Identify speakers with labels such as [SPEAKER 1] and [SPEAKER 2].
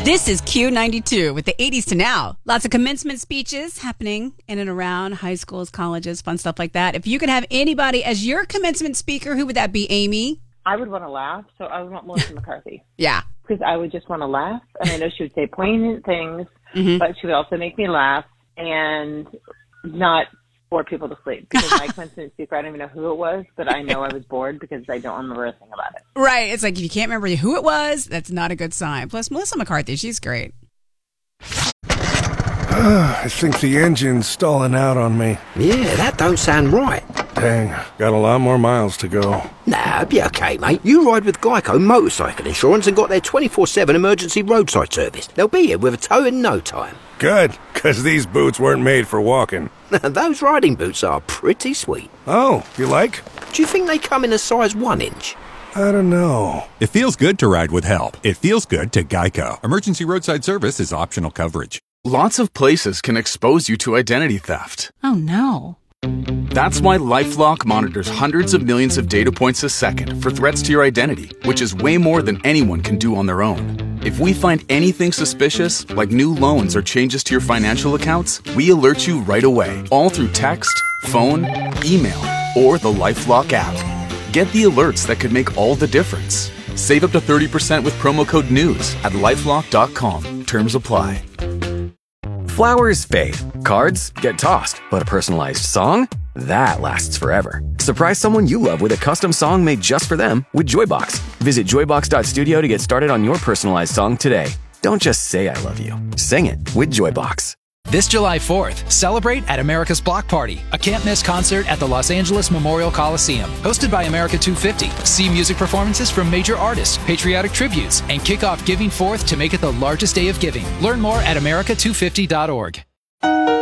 [SPEAKER 1] This is Q92 with the 80s to now. Lots of commencement speeches happening in and around high schools, colleges, fun stuff like that. If you could have anybody as your commencement speaker, who would that be, Amy?
[SPEAKER 2] I would want to laugh, so I would want Melissa McCarthy.
[SPEAKER 1] Yeah.
[SPEAKER 2] Because I would just want to laugh, and I know she would say poignant things, but she would also make me laugh and not bore people to sleep. Because my commencement speaker, I don't even know who it was, but I know I was bored because I don't remember a thing about it.
[SPEAKER 1] Right. It's like if you can't remember who it was, that's not a good sign. Plus, Melissa McCarthy, she's great.
[SPEAKER 3] I think the engine's stalling out on me.
[SPEAKER 4] Yeah, that don't sound right.
[SPEAKER 3] Dang, got a lot more miles to go.
[SPEAKER 4] Nah, be okay, mate. You ride with Geico Motorcycle Insurance and got their 24/7 emergency roadside service. They'll be here with a tow in no time.
[SPEAKER 3] Good, because these boots weren't made for walking.
[SPEAKER 4] Those riding boots are pretty sweet.
[SPEAKER 3] Oh, you like?
[SPEAKER 4] Do you think they come in a size 1 inch?
[SPEAKER 3] I don't know.
[SPEAKER 5] It feels good to ride with help. It feels good to Geico. Emergency roadside service is optional coverage.
[SPEAKER 6] Lots of places can expose you to identity theft.
[SPEAKER 1] Oh, no.
[SPEAKER 6] That's why LifeLock monitors hundreds of millions of data points a second for threats to your identity, which is way more than anyone can do on their own. If we find anything suspicious, like new loans or changes to your financial accounts, we alert you right away, all through text, phone, email, or the LifeLock app. Get the alerts that could make all the difference. Save up to 30% with promo code NEWS at LifeLock.com. Terms apply.
[SPEAKER 7] Flowers fade, cards get tossed, but a personalized song? That lasts forever. Surprise someone you love with a custom song made just for them with Joybox. Visit joybox.studio to get started on your personalized song today. Don't just say I love you. Sing it with Joybox.
[SPEAKER 8] This July 4th, celebrate at America's Block Party, a can't-miss concert at the Los Angeles Memorial Coliseum. Hosted by America 250. See music performances from major artists, patriotic tributes, and kick off Giving Forth to make it the largest day of giving. Learn more at america250.org.